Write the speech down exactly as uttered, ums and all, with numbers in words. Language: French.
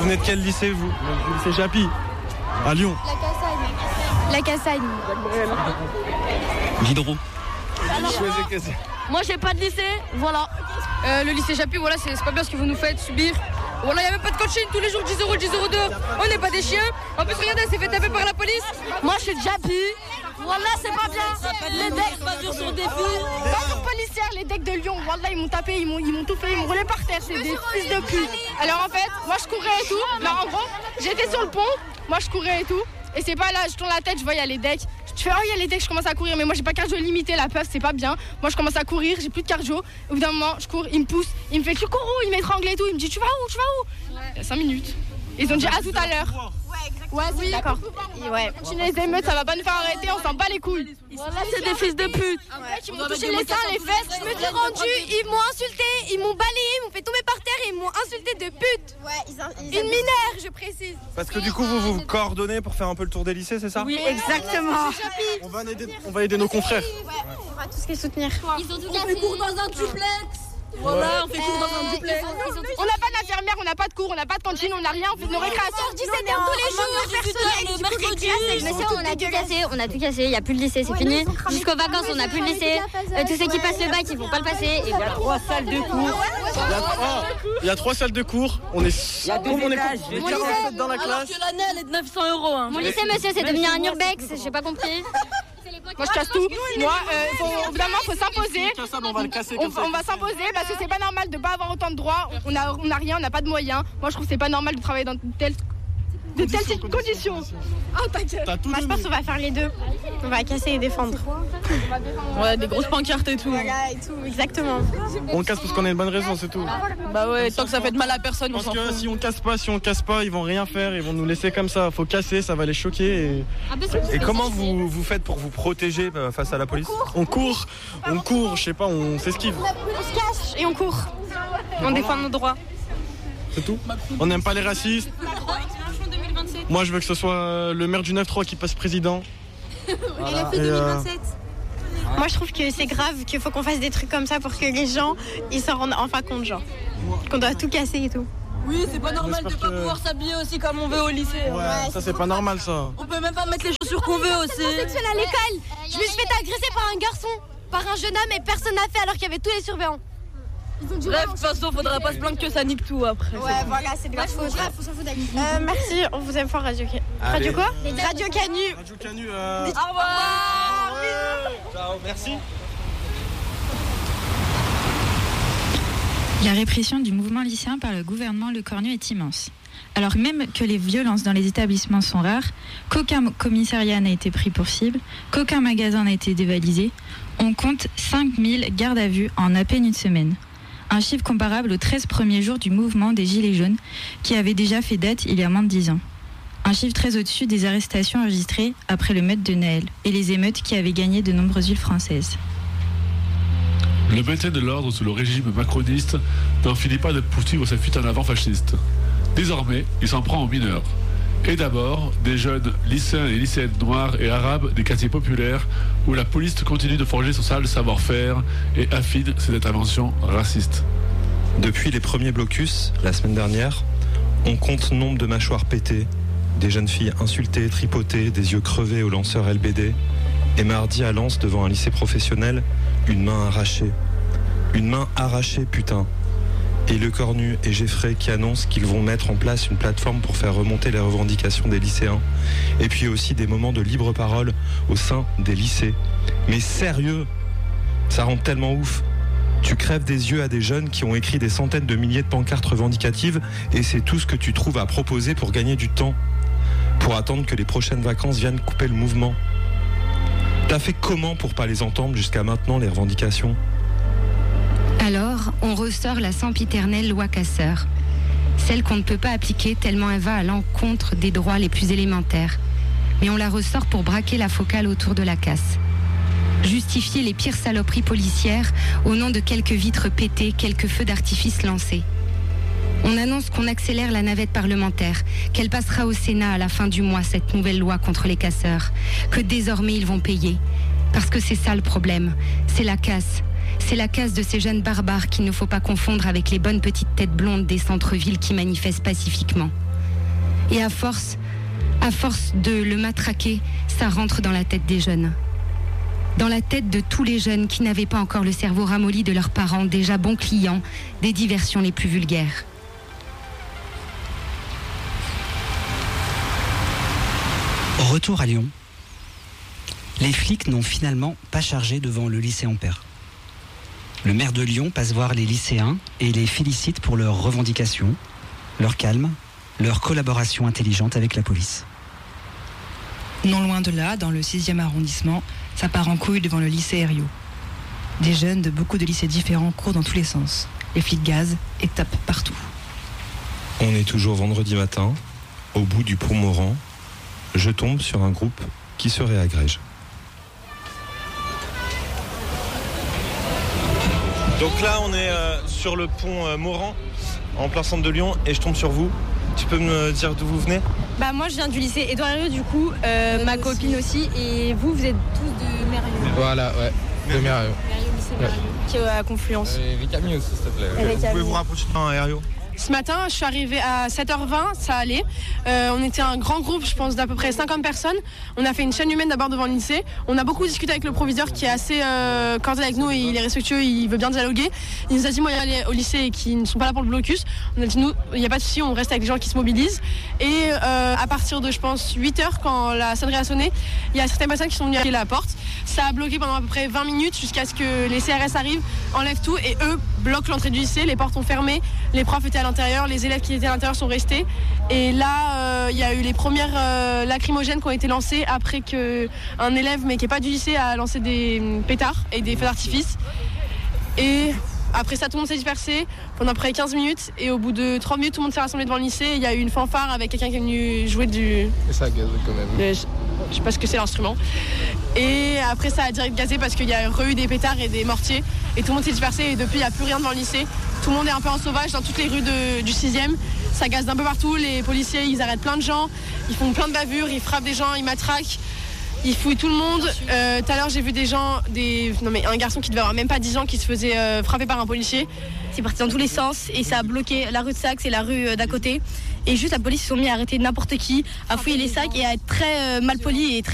Vous venez de quel lycée, vous? Le lycée Japy, à Lyon. La Cassagne. Diderot. Moi j'ai pas de lycée, voilà. Euh, le lycée Japy, voilà, c'est pas bien ce que vous nous faites subir. Voilà, il n'y a même pas de coaching, tous les jours dix euros, dix euros d'heure. On n'est pas des chiens. En plus, regardez, elle s'est fait taper par la police. Moi je suis de Japy. Voilà, c'est pas bien. Les decks pas dur sur des filles. Pas policière, les decks de Lyon. Voilà, ils m'ont tapé, ils m'ont, ils m'ont tout fait, ils m'ont roulé par terre. C'est des fils de pute. Alors en fait, moi je courais et tout. Non, en gros, j'étais sur le pont. Moi je courais et tout. Et c'est pas là, je tourne la tête, je vois, il y a les decks. Je fais, oh, il y a les decks, je commence à courir. Mais moi, j'ai pas cardio limité, la puff, c'est pas bien. Moi, je commence à courir, j'ai plus de cardio. Au bout d'un moment, je cours, il me pousse, il me fait, tu cours où? Il m'étrangle et tout. Il me dit, tu vas où? Tu vas où? Ouais. Il y a cinq minutes. Ils ont dit, à tout à l'heure. Ouais, oui, d'accord. Ouais, continuez les émeutes, ça va pas nous faire arrêter, on s'en bat les couilles. Voilà, c'est des fils de pute. Après, ils m'ont touché les seins, les fesses, je me suis rendue, ils m'ont insulté, ils m'ont balayé, ils m'ont fait tomber par terre et ils m'ont insulté de pute. Ouais, ils, ils Une mineure, je précise. Parce que du coup, vous vous coordonnez pour faire un peu le tour des lycées, c'est ça? Oui, exactement. On va aider, on va aider nos confrères. Ouais, on va tous les soutenir. Ils ont tout fait cours dans un duplex. Voilà, on fait cours dans un duplex. On n'a pas d'infirmière, on n'a pas de cours, on n'a pas de cantine, on n'a rien, on fait de nos récréations. Je dis c'est tous les jours, le mercredi. Monsieur, on a tout cassé, on a tout cassé, il n'y a plus de lycée, c'est fini. Jusqu'aux vacances, on n'a plus de lycée. Euh, tous ceux qui passent le bac, ils vont pas le passer. Il y a trois salles de cours. Il y a, oh, il y a trois salles de cours. On est, Il y a deux on est étages. quarante-sept dans la Alors classe. que l'année elle est de neuf cents euros. Hein. Mon lycée, monsieur, c'est devenu un urbex, j'ai pas compris. Moi je casse tout. Moi, euh, faut, au bout d'un moment, faut s'imposer. On va le casser On, comme ça. on va s'imposer parce que c'est pas normal de pas avoir autant de droits. On a, on a rien, on n'a pas de moyens. Moi je trouve que c'est pas normal de travailler dans de telles, de telles conditions. Oh t'inquiète. Moi je pense qu'on va faire les deux. On va casser et défendre. Ouais, des grosses pancartes et tout. Voilà et tout, exactement. On casse parce qu'on a une bonne raison, c'est tout. Bah ouais, tant que ça fait de mal à personne, on Parce s'en que fout. si on casse pas, si on casse pas, ils vont rien faire, ils vont nous laisser comme ça. Faut casser, ça va les choquer. Et, Et comment vous, vous faites pour vous protéger face à la police? on court, on court, je sais pas, on s'esquive. On se cache et on court. On défend nos droits. C'est tout. On n'aime pas les racistes. Moi, je veux que ce soit le maire du neuf trois qui passe président. Voilà. Et, euh, Moi je trouve que c'est grave qu'il faut qu'on fasse des trucs comme ça pour que les gens ils s'en rendent enfin compte, genre. Qu'on doit tout casser et tout. Oui, c'est pas normal de J'espère pas que- pouvoir s'habiller aussi comme on veut au lycée. Ouais, ça c'est pas normal ça. On peut même pas mettre les chaussures qu'on veut aussi. Sexuel à l'école. Je me suis fait agresser par un garçon, par un jeune homme et personne n'a fait alors qu'il y avait tous les surveillants. Bref, de toute façon, faudra pas se plaindre que ça nique tout après. Ouais, voilà, c'est de la faute. Euh, merci, on vous aime fort Radio Canu. Radio quoi? Radio Canu. Radio Canu. Euh... Au revoir. Ciao, merci. La répression du mouvement lycéen par le gouvernement Lecornu est immense. Alors même que les violences dans les établissements sont rares, qu'aucun commissariat n'a été pris pour cible, qu'aucun magasin n'a été dévalisé, on compte cinq mille gardes à vue en à peine une semaine. Un chiffre comparable aux treize premiers jours du mouvement des Gilets jaunes, qui avait déjà fait date il y a moins de dix ans. Un chiffre très au-dessus des arrestations enregistrées après le meurtre de Naël et les émeutes qui avaient gagné de nombreuses villes françaises. Le maintien de l'ordre sous le régime macroniste n'en finit pas de poursuivre sa fuite en avant fasciste. Désormais, il s'en prend aux mineurs. Et d'abord, des jeunes lycéens et lycéennes noirs et arabes des quartiers populaires où la police continue de forger son sale savoir-faire et affine ses interventions racistes. Depuis les premiers blocus, la semaine dernière, on compte nombre de mâchoires pétées, des jeunes filles insultées, tripotées, des yeux crevés au lanceur L B D, et mardi à Lens, devant un lycée professionnel, une main arrachée. Une main arrachée, putain. Et Lecornu et Geffray qui annoncent qu'ils vont mettre en place une plateforme pour faire remonter les revendications des lycéens. Et puis aussi des moments de libre parole au sein des lycées. Mais sérieux, ça rend tellement ouf. Tu crèves des yeux à des jeunes qui ont écrit des centaines de milliers de pancartes revendicatives et c'est tout ce que tu trouves à proposer pour gagner du temps. Pour attendre que les prochaines vacances viennent couper le mouvement. T'as fait comment pour pas les entendre jusqu'à maintenant, les revendications ? Alors, on ressort la sempiternelle loi Casseur. Celle qu'on ne peut pas appliquer tellement elle va à l'encontre des droits les plus élémentaires. Mais on la ressort pour braquer la focale autour de la casse. Justifier les pires saloperies policières au nom de quelques vitres pétées, quelques feux d'artifice lancés. On annonce qu'on accélère la navette parlementaire, qu'elle passera au Sénat à la fin du mois, cette nouvelle loi contre les casseurs, que désormais ils vont payer. Parce que c'est ça le problème, c'est la casse. C'est la casse de ces jeunes barbares qu'il ne faut pas confondre avec les bonnes petites têtes blondes des centres-villes qui manifestent pacifiquement. Et à force, à force de le matraquer, ça rentre dans la tête des jeunes. Dans la tête de tous les jeunes qui n'avaient pas encore le cerveau ramolli de leurs parents, déjà bons clients des diversions les plus vulgaires. Retour à Lyon. Les flics n'ont finalement pas chargé devant le lycée Ampère. Le maire de Lyon passe voir les lycéens et les félicite pour leurs revendications, leur calme, leur collaboration intelligente avec la police. Non loin de là, dans le sixième arrondissement, ça part en couille devant le lycée Herriot. Des jeunes de beaucoup de lycées différents courent dans tous les sens. Les flics gazent et tapent partout. On est toujours vendredi matin, au bout du pont Morand. Je tombe sur un groupe qui se réagrège. Donc là, on est euh, sur le pont euh, Morand, en plein centre de Lyon, et je tombe sur vous. Tu peux me dire d'où vous venez ? Bah moi je viens du lycée Édouard Herriot du coup, euh, ma copine aussi, et vous vous êtes tous de Mérieux. Voilà, ouais, de Mérieux. Mérieux, lycée Mérieux, qui est à Confluence. Et Ricami aussi, s'il te plaît. Okay. Vous pouvez vous rapprocher de un Herriot ? Ce matin, je suis arrivée à sept heures vingt, ça allait. Euh, on était un grand groupe, je pense, d'à peu près cinquante personnes. On a fait une chaîne humaine d'abord devant le lycée. On a beaucoup discuté avec le proviseur qui est assez euh, cordial avec nous et il est respectueux, il veut bien dialoguer. Il nous a dit, moi, il y a aller au lycée et qui ne sont pas là pour le blocus. On a dit, nous, il n'y a pas de souci, on reste avec les gens qui se mobilisent. Et euh, à partir de, je pense, huit heures, quand la sonnerie a sonné, il y a certaines personnes qui sont venues à la porte. Ça a bloqué pendant à peu près vingt minutes jusqu'à ce que les C R S arrivent, enlèvent tout et eux bloquent l'entrée du lycée. Les portes ont fermé, les profs étaient à l'intérieur, les élèves qui étaient à l'intérieur sont restés. Et là, il euh, y a eu les premières euh, lacrymogènes qui ont été lancées après qu'un élève, mais qui n'est pas du lycée, a lancé des pétards et des feux d'artifice. Et après ça, tout le monde s'est dispersé pendant près quinze minutes. Et au bout de trente minutes, tout le monde s'est rassemblé devant le lycée. Il y a eu une fanfare avec quelqu'un qui est venu jouer du... Et ça a gazé quand même. Le... Je sais pas ce que c'est l'instrument. Et après ça a direct gazé parce qu'il y a eu des pétards et des mortiers. Et tout le monde s'est dispersé et depuis il n'y a plus rien devant le lycée. Tout le monde est un peu en sauvage dans toutes les rues de, du sixième. Ça gaze d'un peu partout. Les policiers ils arrêtent plein de gens. Ils font plein de bavures, ils frappent des gens, ils matraquent. Ils fouillent tout le monde. Tout euh, à l'heure j'ai vu des gens, des... Non, mais un garçon qui devait avoir même pas dix ans qui se faisait euh, frapper par un policier. C'est parti dans tous les sens et ça a bloqué la rue de Saxe et la rue d'à côté. Et juste la police se sont mis à arrêter n'importe qui, à fouiller les sacs et à être très euh, mal polis et très